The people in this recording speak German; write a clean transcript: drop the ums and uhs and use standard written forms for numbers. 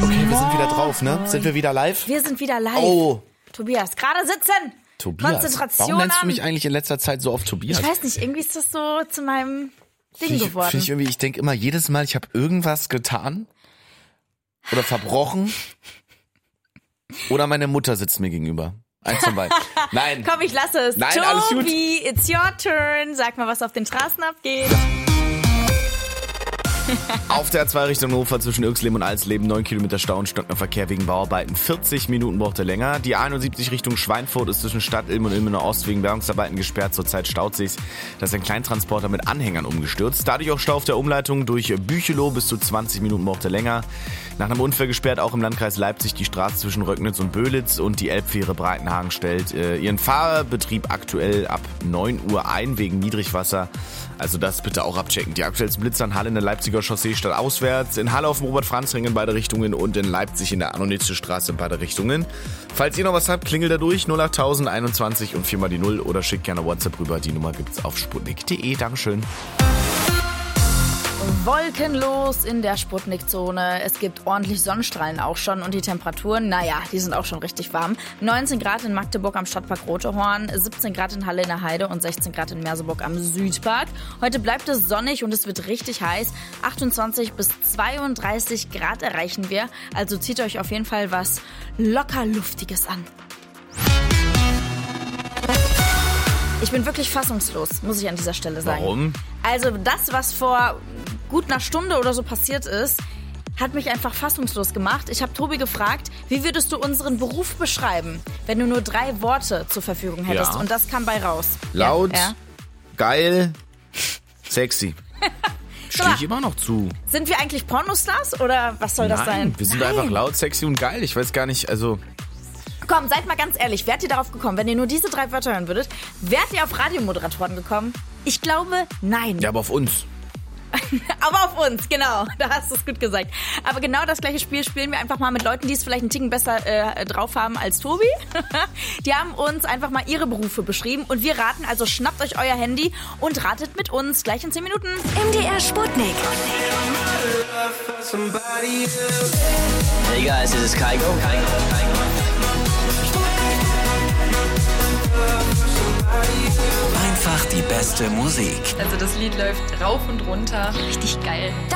Okay, wir sind wieder drauf, ne? Sind wir wieder live? Wir sind wieder live. Oh. Tobias, gerade sitzen. Tobias. Konzentration. Warum nennst du mich eigentlich in letzter Zeit so oft Tobias? Ich weiß nicht, irgendwie ist das so zu meinem Ding geworden. Ich denke immer jedes Mal, ich habe irgendwas getan oder verbrochen oder meine Mutter sitzt mir gegenüber. Eins von beiden. Nein. Komm, ich lasse es. Nein, alles gut. Tobi, it's your turn. Sag mal, was auf den Straßen abgeht. Auf der A2 Richtung Hannover zwischen Irxleben und Alsleben 9 Kilometer Stau und Stockner-Verkehr wegen Bauarbeiten. 40 Minuten braucht er länger. Die A71 Richtung Schweinfurt ist zwischen Stadt Ilm und Ilmener Ost wegen Bergungsarbeiten gesperrt. Zurzeit staut sich's. Da ist ein Kleintransporter mit Anhängern umgestürzt. Dadurch auch Stau auf der Umleitung durch Büchelow. Bis zu 20 Minuten braucht er länger. Nach einem Unfall gesperrt auch im Landkreis Leipzig die Straße zwischen Röcknitz und Böhlitz. Und die Elbfähre Breitenhagen stellt ihren Fahrbetrieb aktuell ab 9 Uhr ein wegen Niedrigwasser. Also das bitte auch abchecken. Die aktuellsten Blitzer in Halle in der Leipziger Chaussee statt auswärts, in Halle auf dem Robert-Franz-Ring in beide Richtungen und in Leipzig in der Annonitze-Straße in beide Richtungen. Falls ihr noch was habt, klingelt da durch 08000 21 und 4 mal die 0 oder schickt gerne WhatsApp rüber. Die Nummer gibt's auf sputnik.de. Dankeschön. Wolkenlos in der Sputnik-Zone. Es gibt ordentlich Sonnenstrahlen auch schon und die Temperaturen, naja, die sind auch schon richtig warm. 19 Grad in Magdeburg am Stadtpark Rotehorn, 17 Grad in Halle in der Heide und 16 Grad in Merseburg am Südpark. Heute bleibt es sonnig und es wird richtig heiß. 28 bis 32 Grad erreichen wir. Also zieht euch auf jeden Fall was locker Luftiges an. Ich bin wirklich fassungslos, muss ich an dieser Stelle sagen. Warum? Also das, was vor gut einer Stunde oder so passiert ist, hat mich einfach fassungslos gemacht. Ich habe Tobi gefragt, wie würdest du unseren Beruf beschreiben, wenn du nur 3 Worte zur Verfügung hättest? Ja. Und das kam bei raus. Laut, Ja. geil, sexy. Stehe ich immer noch zu. Sind wir eigentlich Pornostars oder was soll das sein? Wir sind Nein. einfach laut, sexy und geil. Ich weiß gar nicht, also... Komm, seid mal ganz ehrlich, wärt ihr darauf gekommen, wenn ihr nur diese 3 Wörter hören würdet? Wärt ihr auf Radiomoderatoren gekommen? Ich glaube, nein. Ja, aber auf uns. Aber auf uns, genau. Da hast du es gut gesagt. Aber genau das gleiche Spiel spielen wir einfach mal mit Leuten, die es vielleicht einen Ticken besser drauf haben als Tobi. Die haben uns einfach mal ihre Berufe beschrieben und wir raten, also schnappt euch euer Handy und ratet mit uns. Gleich in 10 Minuten. MDR Sputnik. Hey guys, this is Kygo. Einfach die beste Musik. Also das Lied läuft rauf und runter. Richtig geil.